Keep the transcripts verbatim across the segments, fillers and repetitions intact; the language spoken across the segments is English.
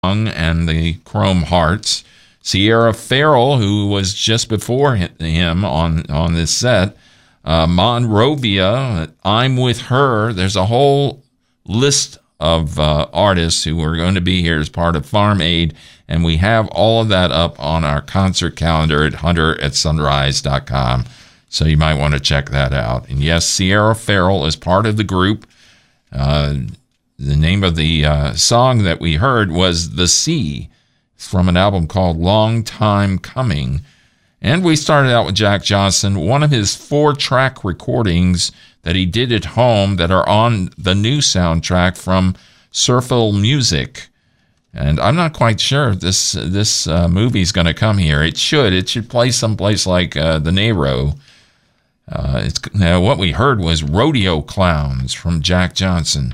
and the Chrome Hearts. Sierra Farrell, who was just before him on, on this set. Uh, Monrovia, I'm With Her. There's a whole list of uh, artists who are going to be here as part of Farm Aid, and we have all of that up on our concert calendar at hunter at sunrise dot com, so you might want to check that out. And yes, Sierra Farrell is part of the group. Uh, the name of the uh, song that we heard was The Sea, from an album called Long Time Coming. And we started out with Jack Johnson, one of his four-track recordings that he did at home that are on the new soundtrack from Surfel Music. And I'm not quite sure if this this uh, movie's going to come here. It should. It should play someplace like uh, the Nero. Uh, it's, uh, what we heard was Rodeo Clowns from Jack Johnson.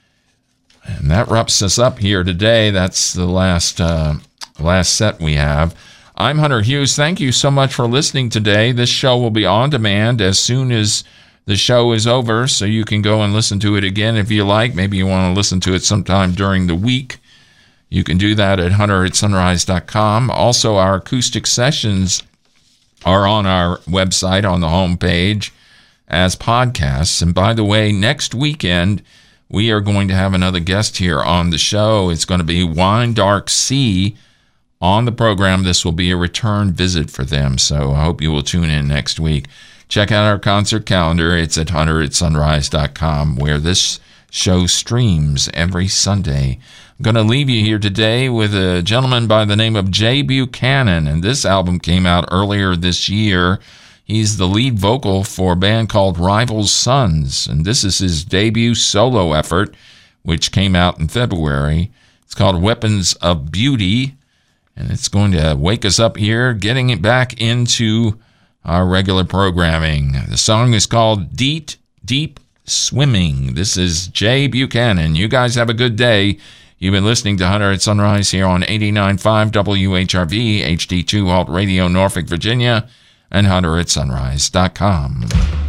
And that wraps us up here today. That's the last uh, last set we have. I'm Hunter Hughes. Thank you so much for listening today. This show will be on demand as soon as the show is over, so you can go and listen to it again if you like. Maybe you want to listen to it sometime during the week. You can do that at hunter at sunrise dot com. Also, our acoustic sessions are on our website on the homepage as podcasts. And by the way, next weekend, we are going to have another guest here on the show. It's going to be Wine Dark Sea on the program. This will be a return visit for them, so I hope you will tune in next week. Check out our concert calendar. It's at hunter at sunrise dot com, where this show streams every Sunday. I'm going to leave you here today with a gentleman by the name of Jay Buchanan, and this album came out earlier this year. He's the lead vocal for a band called Rival Sons, and this is his debut solo effort, which came out in February. It's called Weapons of Beauty, and it's going to wake us up here, getting it back into our regular programming. The song is called Deep, Deep Swimming. This is Jay Buchanan. You guys have a good day. You've been listening to Hunter at Sunrise here on eighty-nine point five W H R V, H D two Alt Radio, Norfolk, Virginia, and hunter at sunrise dot com.